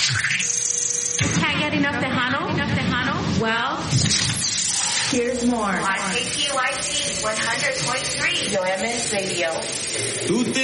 Can't get enough Tejano? Well, here's more. On KPYT 100.3 Yoemis Radio.